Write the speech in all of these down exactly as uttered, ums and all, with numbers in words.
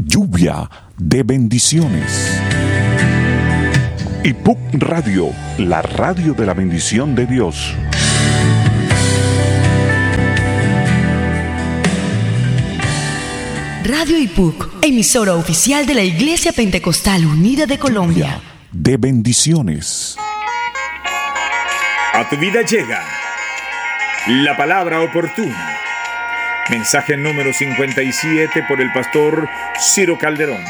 lluvia de bendiciones. Y P U C Radio, la radio de la bendición de Dios. Radio I P U C, emisora oficial de la Iglesia Pentecostal Unida de Colombia. De bendiciones. A tu vida llega la palabra oportuna. Mensaje número cincuenta y siete por el pastor Ciro Calderón.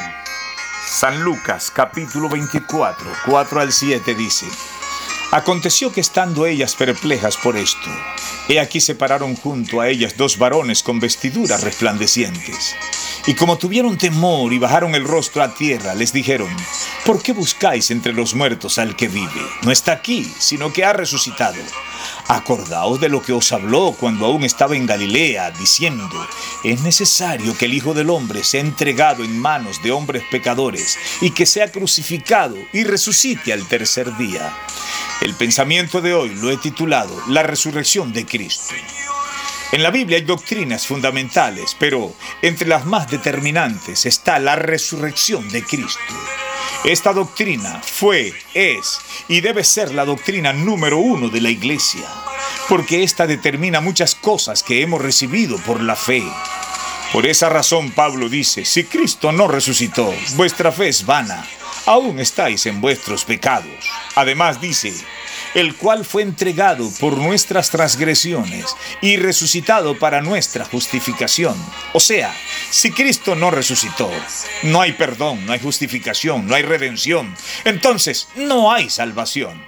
San Lucas, capítulo veinticuatro, cuatro al siete dice: Aconteció que estando ellas perplejas por esto, he aquí se pararon junto a ellas dos varones con vestiduras resplandecientes. Y como tuvieron temor y bajaron el rostro a tierra, les dijeron: ¿Por qué buscáis entre los muertos al que vive? No está aquí, sino que ha resucitado. Acordaos de lo que os habló cuando aún estaba en Galilea, diciendo: es necesario que el Hijo del Hombre sea entregado en manos de hombres pecadores y que sea crucificado y resucite al tercer día. El pensamiento de hoy lo he titulado La resurrección de Cristo. En la Biblia hay doctrinas fundamentales, pero entre las más determinantes está la resurrección de Cristo. Esta doctrina fue, es y debe ser la doctrina número uno de la Iglesia, porque esta determina muchas cosas que hemos recibido por la fe. Por esa razón Pablo dice: si Cristo no resucitó, vuestra fe es vana, aún estáis en vuestros pecados. Además dice: el cual fue entregado por nuestras transgresiones y resucitado para nuestra justificación. O sea, si Cristo no resucitó, no hay perdón, no hay justificación, no hay redención. Entonces, no hay salvación.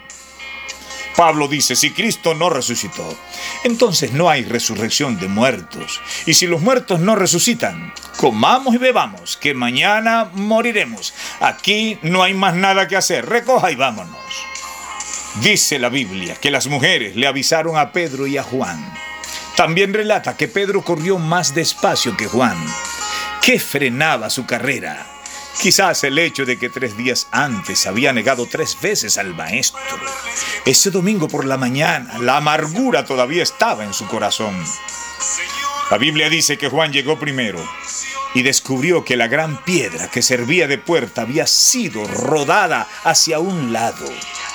Pablo dice: si Cristo no resucitó, entonces no hay resurrección de muertos. Y si los muertos no resucitan, comamos y bebamos, que mañana moriremos. Aquí no hay más nada que hacer, recoja y vámonos. Dice la Biblia que las mujeres le avisaron a Pedro y a Juan. También relata que Pedro corrió más despacio que Juan, que frenaba su carrera. Quizás el hecho de que tres días antes había negado tres veces al maestro. Ese domingo por la mañana, la amargura todavía estaba en su corazón. La Biblia dice que Juan llegó primero y descubrió que la gran piedra que servía de puerta había sido rodada hacia un lado.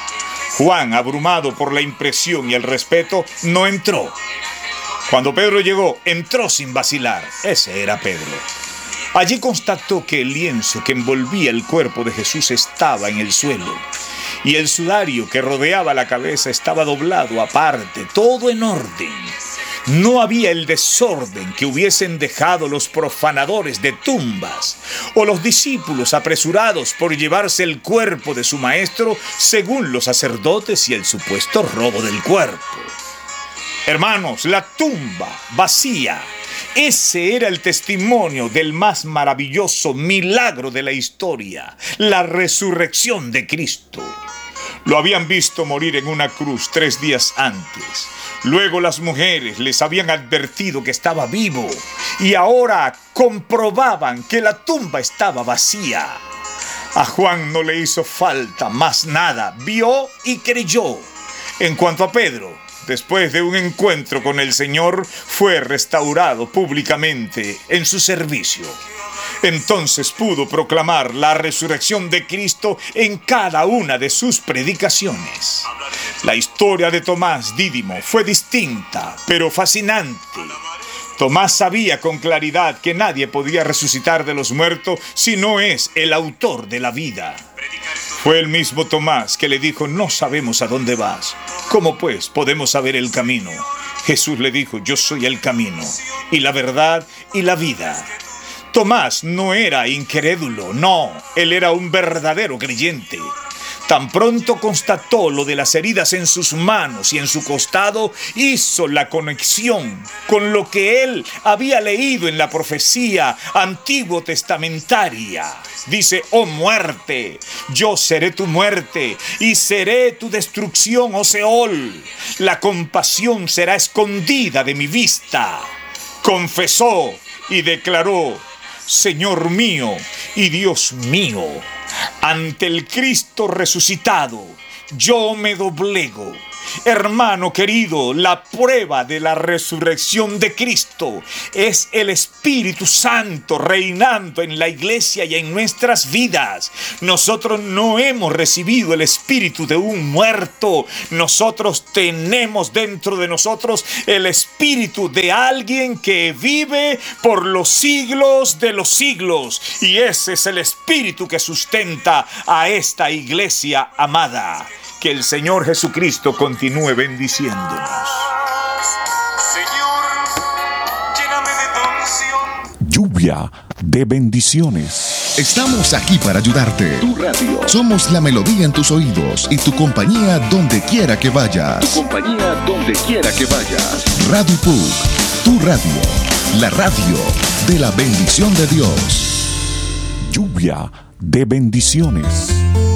Juan, abrumado por la impresión y el respeto, no entró. Cuando Pedro llegó, entró sin vacilar. Ese era Pedro. Allí constató que el lienzo que envolvía el cuerpo de Jesús estaba en el suelo y el sudario que rodeaba la cabeza estaba doblado aparte, todo en orden. No había el desorden que hubiesen dejado los profanadores de tumbas o los discípulos apresurados por llevarse el cuerpo de su maestro, según los sacerdotes, y el supuesto robo del cuerpo. Hermanos, la tumba vacía. Ese era el testimonio del más maravilloso milagro de la historia, la resurrección de Cristo. Lo habían visto morir en una cruz tres días antes. Luego las mujeres les habían advertido que estaba vivo y ahora comprobaban que la tumba estaba vacía. A Juan no le hizo falta más nada, vio y creyó. En cuanto a Pedro, después de un encuentro con el Señor, fue restaurado públicamente en su servicio. Entonces pudo proclamar la resurrección de Cristo en cada una de sus predicaciones. La historia de Tomás Dídimo fue distinta, pero fascinante. Tomás sabía con claridad que nadie podía resucitar de los muertos si no es el autor de la vida. Fue el mismo Tomás que le dijo: no sabemos a dónde vas. ¿Cómo pues podemos saber el camino? Jesús le dijo: yo soy el camino, y la verdad, y la vida. Tomás no era incrédulo, no, él era un verdadero creyente. Tan pronto constató lo de las heridas en sus manos y en su costado, hizo la conexión con lo que él había leído en la profecía antiguo testamentaria. Dice: oh muerte, yo seré tu muerte y seré tu destrucción, oh Seol. La compasión será escondida de mi vista. Confesó y declaró: Señor mío y Dios mío, ante el Cristo resucitado, yo me doblego Hermano querido, la prueba de la resurrección de Cristo es el Espíritu Santo reinando en la iglesia y en nuestras vidas. Nosotros no hemos recibido el espíritu de un muerto. Nosotros tenemos dentro de nosotros el espíritu de alguien que vive por los siglos de los siglos. Y ese es el espíritu que sustenta a esta iglesia amada. Que el Señor Jesucristo continúe bendiciéndonos. Señor, lléname de tu unción. Lluvia de bendiciones. Estamos aquí para ayudarte. Tu radio. Somos la melodía en tus oídos y tu compañía donde quiera que vayas. Tu compañía donde quiera que vayas. Radio P U C, tu radio, la radio de la bendición de Dios. Lluvia de bendiciones.